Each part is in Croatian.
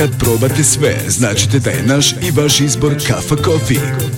Kad probate sve, značite da je naš i vaš izbor Kafa Coffee.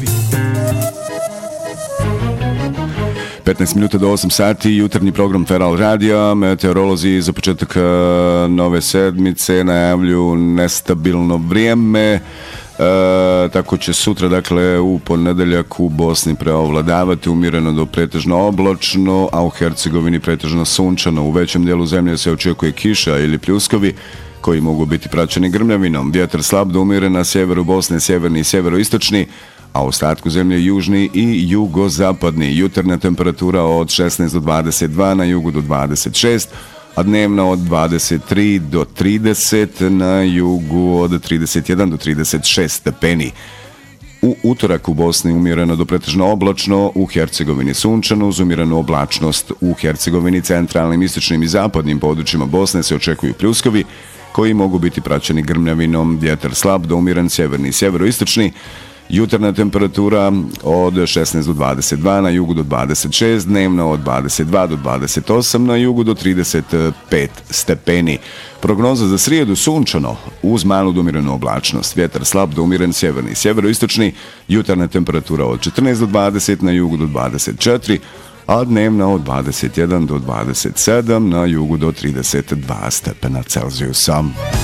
15 minuta do 8 sati, jutarnji program Feral Radija. Meteorolozi za početak nove sedmice najavljuju nestabilno vrijeme. Tako će sutra, dakle, u ponedeljak u Bosni preovladavati umjereno do pretežno oblačno, a u Hercegovini pretežno sunčano. U većem dijelu zemlje se očekuje kiša ili pljuskovi koji mogu biti praćeni grmljavinom. Vjetar slab do umjeren na sjeveru Bosne, sjeverni i sjeveroistočni, a u ostatku zemlje južni i jugozapadni. Jutarnja temperatura od 16 do 22, na jugu do 26, a dnevna od 23 do 30, na jugu od 31 do 36 stepeni. U utorak u Bosni umjereno do pretežno oblačno, u Hercegovini sunčano, uz umjerenu oblačnost. U Hercegovini, centralnim, istočnim i zapadnim područjima Bosne se očekuju pljuskovi koji mogu biti praćeni grmljavinom. Vjetar slab do umjeren, sjeverni i sjeveroistočni. Jutarnja temperatura od 16 do 22, na jugu do 26, dnevno od 22 do 28, na jugu do 35 stepeni. Prognoza za srijedu sunčano, uz malu do umjerenu oblačnost. Vjetar slab do umjeren, sjeverni i sjeveroistočni. Jutarnja temperatura od 14 do 20, na jugu do 24, a dnevna od 21 do 27, na jugu do 32 stepena Celzijusa.